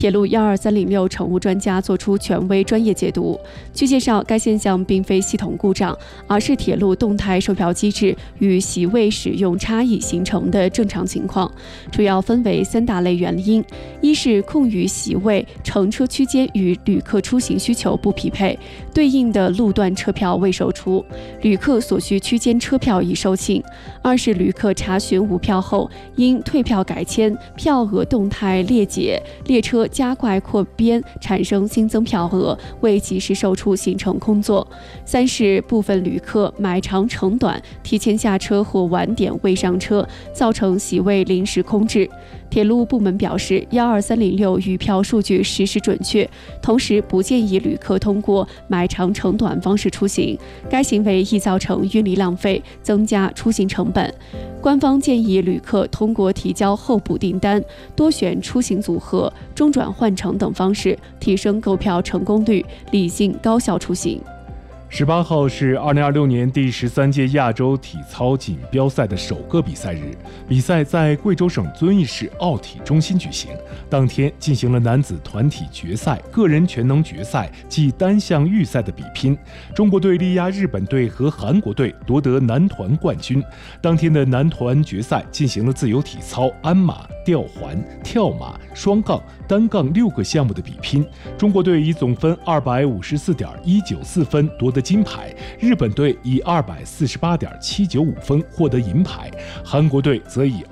铁路12306乘务专家作出权威专业解读。据介绍，该现象并非系统故障，而是铁路动态售票机制与席位使用差异形成的正常情况，主要分为3大类原因：一是空余席位乘车区间与旅客出行需求不匹配，对应的路段车票未售出，旅客所需区间车票已售罄；二是旅客查询无票后，因退票改签、票额动态裂解、列车加快扩编产生新增票额，未及时售出形成空座；三是部分旅客买长乘短，提前下车或晚点未上车，造成席位临时空置。铁路部门表示，12306预票数据实时准确，同时不建议旅客通过买长乘短方式出行，该行为易造成运力浪费，增加出行成本。官方建议旅客通过提交候补订单、多选出行组合、中转换乘等方式，提升购票成功率，理性高效出行。 18号是2026年第13届亚洲体操锦标赛的首个比赛日，比赛在贵州省遵义市奥体中心举行。当天进行了男子团体决赛、个人全能决赛及单项预赛的比拼，中国队力压日本队和韩国队夺得男团冠军。当天的男团决赛进行了自由体操、鞍马、吊环、跳马、双杠、单杠6个项目的比拼，中国队以总分254.194分夺得金牌，日本队以248.795分获得银牌，韩国队则以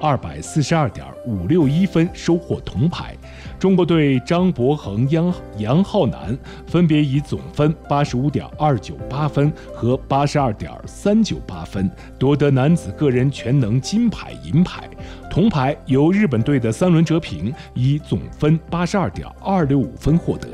242.561分收获铜牌。中国队张博恒、杨浩南分别以总分85.298分和82.398分夺得男子个人全能金牌、银牌，铜牌由日本队的三轮哲平以总分82.265分获得。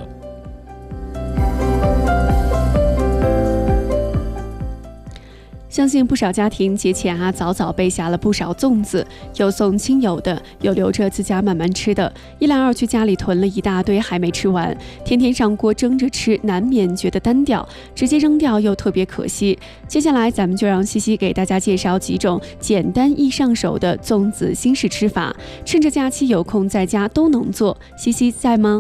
相信不少家庭节前早早备下了不少粽子，有送亲友的，有留着自家慢慢吃的，一来二去家里囤了一大堆还没吃完，天天上锅蒸着吃，难免觉得单调，直接扔掉又特别可惜。接下来咱们就让西西给大家介绍几种简单易上手的粽子新式吃法，趁着假期有空在家都能做。西西在吗？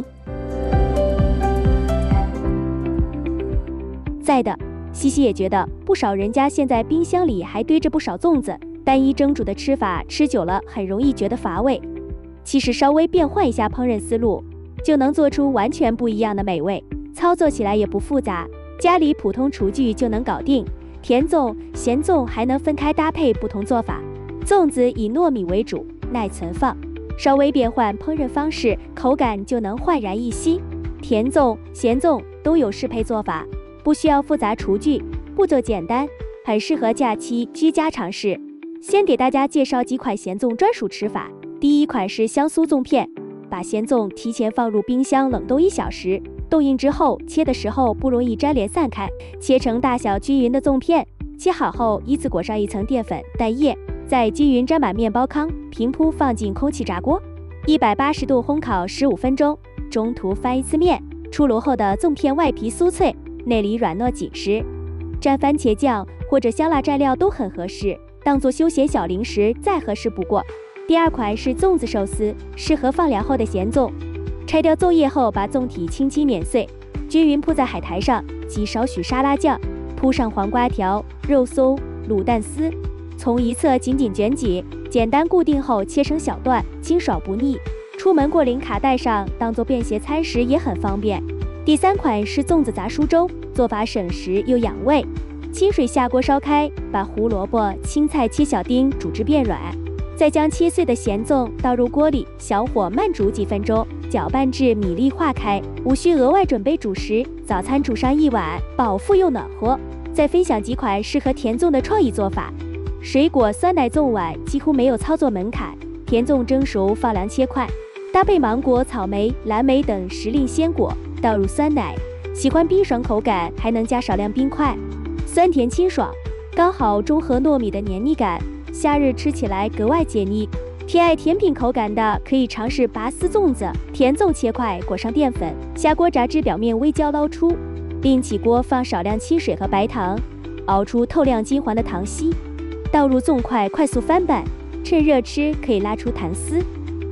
在的。西西也觉得不少人家现在冰箱里还堆着不少粽子，单一蒸煮的吃法吃久了很容易觉得乏味。其实稍微变换一下烹饪思路，就能做出完全不一样的美味，操作起来也不复杂，家里普通厨具就能搞定。甜粽、咸粽还能分开搭配不同做法，粽子以糯米为主，耐存放，稍微变换烹饪方式，口感就能焕然一新。甜粽、咸粽都有适配做法，不需要复杂厨具，步骤简单，很适合假期居家尝试。先给大家介绍几款咸粽专属吃法。第一款是香酥粽片，把咸粽提前放入冰箱冷冻1小时，冻硬之后，切的时候不容易粘连散开，切成大小均匀的粽片。切好后，依次裹上一层淀粉、蛋液，再均匀沾满面包糠，平铺放进空气炸锅，180度烘烤15分钟，中途翻一次面。出炉后的粽片外皮酥脆，内里软糯紧实，蘸番茄酱或者香辣蘸料都很合适，当做休闲小零食再合适不过。第二款是粽子寿司，适合放凉后的咸粽。拆掉粽叶后，把粽体轻轻碾碎，均匀铺在海苔上，挤少许沙拉酱，铺上黄瓜条、肉松、卤蛋丝，从一侧紧紧卷紧，简单固定后切成小段，清爽不腻。出门过零卡带上，当做便携餐食也很方便。第三款是粽子杂蔬粥，做法省时又养胃。清水下锅烧开，把胡萝卜、青菜切小丁煮至变软，再将切碎的咸粽倒入锅里，小火慢煮几分钟，搅拌至米粒化开，无需额外准备主食，早餐煮上1碗，饱腹又暖和。再分享几款适合甜粽的创意做法。水果酸奶粽碗几乎没有操作门槛，甜粽蒸熟放凉切块，搭配芒果、草莓、蓝莓等时令鲜果，倒入酸奶，喜欢冰爽口感还能加少量冰块，酸甜清爽，刚好中和糯米的黏腻感，夏日吃起来格外解腻。偏爱甜品口感的可以尝试拔丝粽子，甜粽切块裹上淀粉，下锅炸至表面微焦捞出，另起锅放少量清水和白糖，熬出透亮金黄的糖稀，倒入粽块快速翻拌，趁热吃可以拉出弹丝。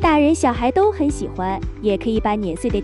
大人小孩都很喜欢，也可以把碾碎的